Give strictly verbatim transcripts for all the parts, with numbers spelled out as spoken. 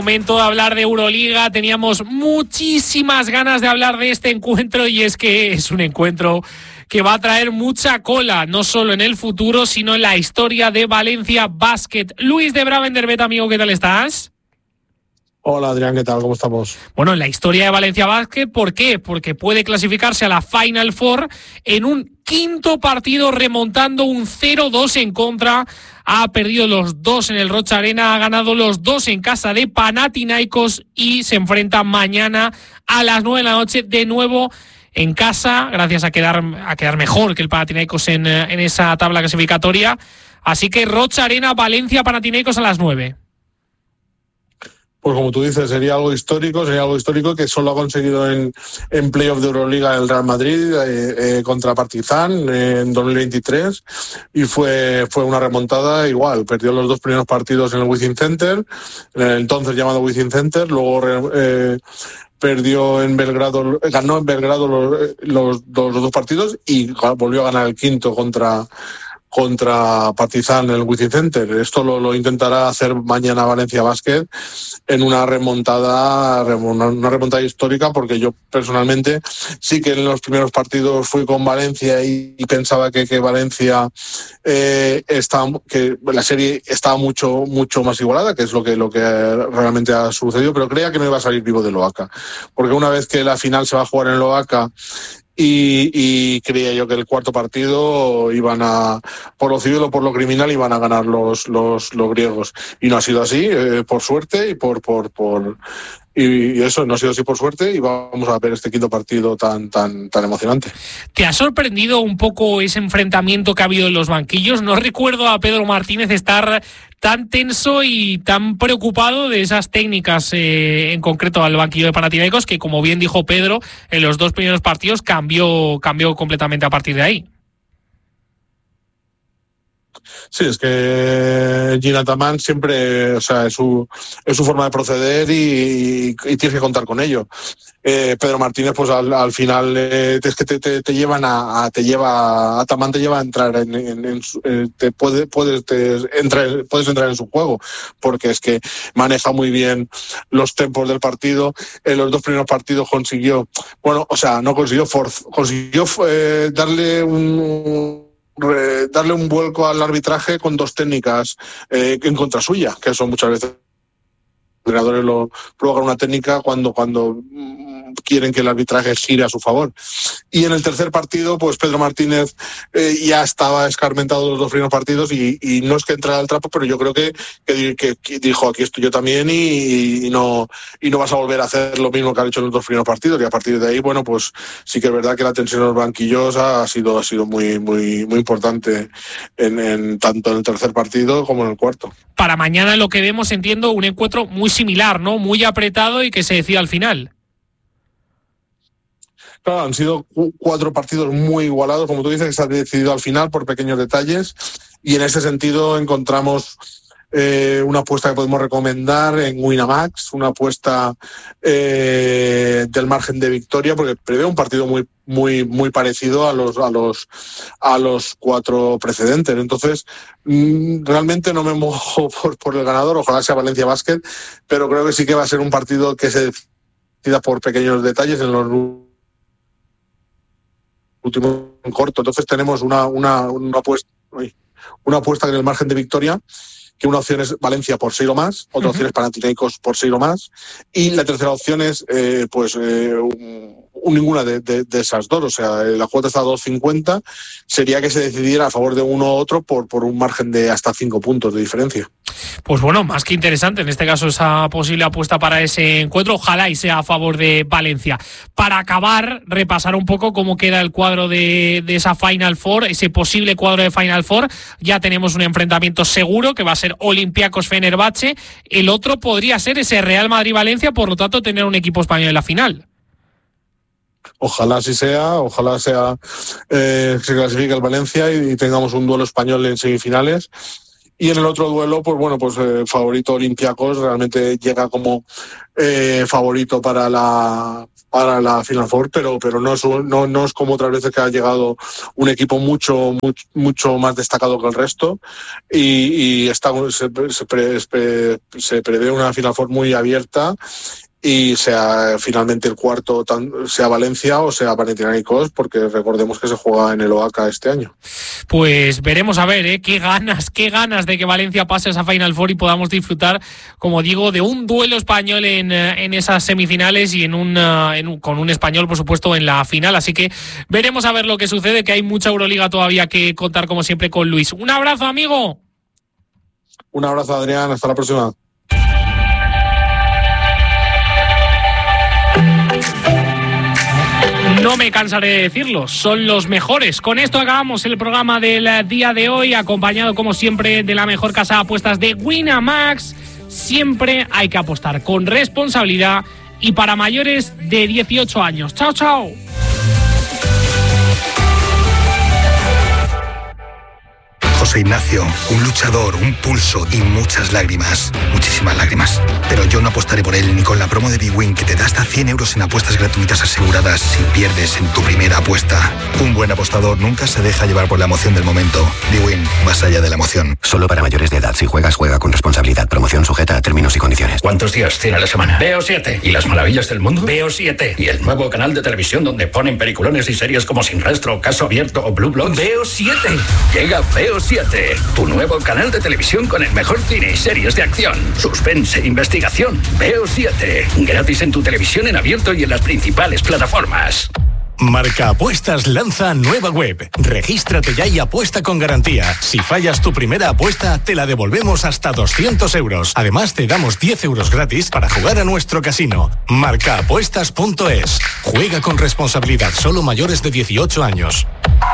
Momento de hablar de Euroliga, teníamos muchísimas ganas de hablar de este encuentro y es que es un encuentro que va a traer mucha cola, no solo en el futuro, sino en la historia de Valencia Basket. Luis de Bravenderbet, amigo, ¿qué tal estás? Hola Adrián, ¿qué tal? ¿Cómo estamos? Bueno, en la historia de Valencia Basket, ¿por qué? Porque puede clasificarse a la Final Four en un quinto partido remontando un cero dos en contra. Ha perdido los dos en el Rocha Arena, ha ganado los dos en casa de Panathinaikos y se enfrenta mañana a las nueve de la noche de nuevo en casa, gracias a quedar, a quedar mejor que el Panathinaikos en, en esa tabla clasificatoria. Así que Rocha Arena, Valencia, Panathinaikos a las nueve. Pues como tú dices, sería algo histórico, sería algo histórico que solo ha conseguido en, en playoff de Euroliga el Real Madrid eh, eh, contra Partizan eh, en dos mil veintitrés y fue, fue una remontada igual. Perdió los dos primeros partidos en el Wizzing Center, en el entonces llamado Wizzing Center, luego eh, perdió en Belgrado, ganó en Belgrado los, los, los, los dos partidos y volvió a ganar el quinto contra contra Partizan en el Wizzing Center. Esto lo, lo intentará hacer mañana Valencia Basket en una remontada, una, una remontada histórica, porque yo personalmente sí que en los primeros partidos fui con Valencia y, y pensaba que, que Valencia eh, está, que la serie estaba mucho mucho más igualada, que es lo que lo que realmente ha sucedido, pero creía que no iba a salir vivo de Loaca, porque una vez que la final se va a jugar en Loaca Y, y creía yo que el cuarto partido iban a, por lo civil o por lo criminal, iban a ganar los los, los griegos. Y no ha sido así, eh, por suerte, y por por por y eso no ha sido así por suerte, y vamos a ver este quinto partido tan tan tan emocionante. ¿Te ha sorprendido un poco ese enfrentamiento que ha habido en los banquillos? No recuerdo a Pedro Martínez estar tan tenso y tan preocupado de esas técnicas, eh, en concreto al banquillo de Panathinaikos, que como bien dijo Pedro, en los dos primeros partidos cambió, cambió completamente a partir de ahí. Sí, es que Gina Ataman siempre, o sea, es su, es su forma de proceder y, y tienes que contar con ello. Eh, Pedro Martínez, pues al, al final eh, es que te, te, te llevan a, a te lleva Ataman te lleva a entrar en, en, en su, eh, te puede, puedes te entrar, puedes entrar en su juego, porque es que maneja muy bien los tempos del partido. En los dos primeros partidos consiguió, bueno, o sea, no consiguió forz, consiguió eh, darle un darle un vuelco al arbitraje con dos técnicas eh, en contra suya, que son muchas veces los entrenadores lo provocan una técnica cuando cuando mmm, quieren que el arbitraje gire a su favor. Y en el tercer partido, pues Pedro Martínez eh, ya estaba escarmentado los dos primeros partidos y, y no es que entrara al trapo, pero yo creo que, que, que, que dijo, aquí estoy yo también y, y no y no vas a volver a hacer lo mismo que han hecho en los dos primeros partidos. Y a partir de ahí, bueno, pues sí que es verdad que la tensión en los banquillos ha sido ha sido muy muy muy importante en, en tanto en el tercer partido como en el cuarto. Para mañana lo que vemos, entiendo, un encuentro muy similar, ¿no? Muy apretado y que se decida al final. Claro, han sido cuatro partidos muy igualados, como tú dices, que se ha decidido al final por pequeños detalles, y en ese sentido encontramos eh, una apuesta que podemos recomendar en Winamax, una apuesta eh, del margen de victoria, porque prevé un partido muy muy muy parecido a los a los a los cuatro precedentes. Entonces mmm, realmente no me mojo por, por el ganador, ojalá sea Valencia Basket, pero creo que sí que va a ser un partido que se decida por pequeños detalles en los último en corto. Entonces tenemos una una una apuesta una apuesta en el margen de victoria, que una opción es Valencia por seis o más, otra uh-huh. opción es Panathinaikos por seis o más, y la tercera opción es eh, pues eh, un, un, ninguna de, de, de esas dos. O sea, la cuota está a dos cincuenta, sería que se decidiera a favor de uno u otro por, por un margen de hasta cinco puntos de diferencia. Pues bueno, más que interesante en este caso esa posible apuesta para ese encuentro, ojalá y sea a favor de Valencia. Para acabar, repasar un poco cómo queda el cuadro de, de esa Final Four, ese posible cuadro de Final Four. Ya tenemos un enfrentamiento seguro que va a ser Olympiacos-Fenerbahce. El otro podría ser ese Real Madrid-Valencia, por lo tanto tener un equipo español en la final. Ojalá así sea, ojalá sea eh, se clasifique el Valencia y, y tengamos un duelo español en semifinales. Y en el otro duelo, pues bueno, pues eh, favorito Olympiacos, realmente llega como eh, favorito para la para la Final Four, pero, pero no, es, no, no es como otras veces que ha llegado un equipo mucho, mucho, mucho más destacado que el resto y, y está, se, se, pre, se prevé una Final Four muy abierta y sea finalmente el cuarto, sea Valencia o sea Panathinaikos, porque recordemos que se juega en el O A C A este año. Pues veremos a ver, ¿eh? qué ganas, qué ganas de que Valencia pase a esa Final Four y podamos disfrutar, como digo, de un duelo español en, en esas semifinales y en un, en un, con un español, por supuesto, en la final. Así que veremos a ver lo que sucede, que hay mucha Euroliga todavía que contar, como siempre, con Luis. Un abrazo, amigo. Un abrazo, Adrián. Hasta la próxima. No me cansaré de decirlo, son los mejores. Con esto acabamos el programa del día de hoy, acompañado como siempre de la mejor casa de apuestas de Winamax. Siempre hay que apostar con responsabilidad y para mayores de dieciocho años. ¡Chao, chao! José Ignacio, un luchador, un pulso y muchas lágrimas, muchísimas lágrimas. Pero yo no apostaré por él ni con la promo de bwin que te da hasta cien euros en apuestas gratuitas aseguradas si pierdes en tu primera apuesta. Un buen apostador nunca se deja llevar por la emoción del momento. bwin, más allá de la emoción. Solo para mayores de edad. Si juegas, juega con responsabilidad. Promoción sujeta a términos y condiciones. ¿Cuántos días tiene la semana? Veo siete. ¿Y las maravillas del mundo? Veo siete. ¿Y el nuevo canal de televisión donde ponen peliculones y series como Sin Rastro, Caso Abierto o Blue Bloods? Veo siete. Llega Veo siete. Tu nuevo canal de televisión con el mejor cine y series de acción, suspense e investigación. Veo siete. Gratis en tu televisión en abierto y en las principales plataformas. Marca Apuestas lanza nueva web. Regístrate ya y apuesta con garantía. Si fallas tu primera apuesta, te la devolvemos hasta doscientos euros. Además, te damos diez euros gratis para jugar a nuestro casino. marca apuestas punto es. Juega con responsabilidad. Solo mayores de dieciocho años.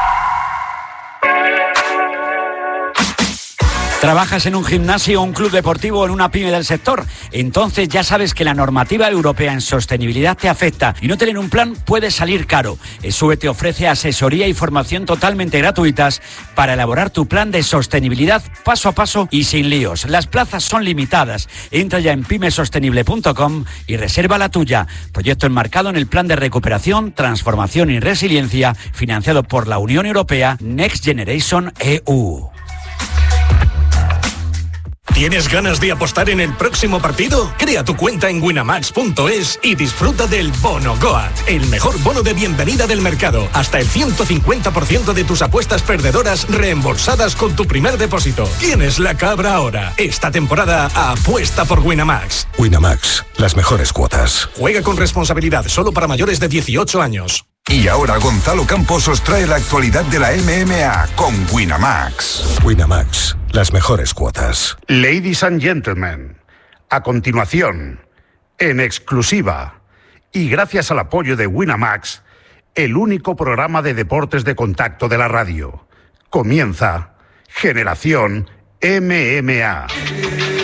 ¿Trabajas en un gimnasio, un club deportivo o en una pyme del sector? Entonces ya sabes que la normativa europea en sostenibilidad te afecta y no tener un plan puede salir caro. ESUE te ofrece asesoría y formación totalmente gratuitas para elaborar tu plan de sostenibilidad paso a paso y sin líos. Las plazas son limitadas. Entra ya en pyme sostenible punto com y reserva la tuya. Proyecto enmarcado en el Plan de Recuperación, Transformación y Resiliencia financiado por la Unión Europea Next Generation E U. ¿Tienes ganas de apostar en el próximo partido? Crea tu cuenta en winamax punto es y disfruta del Bono Goat, el mejor bono de bienvenida del mercado. Hasta el ciento cincuenta por ciento de tus apuestas perdedoras reembolsadas con tu primer depósito. Tienes la cabra ahora. Esta temporada apuesta por Winamax. Winamax, las mejores cuotas. Juega con responsabilidad, solo para mayores de dieciocho años. Y ahora Gonzalo Campos os trae la actualidad de la M M A con Winamax. Winamax, las mejores cuotas. Ladies and gentlemen, a continuación, en exclusiva y gracias al apoyo de Winamax, el único programa de deportes de contacto de la radio. Comienza Generación M M A.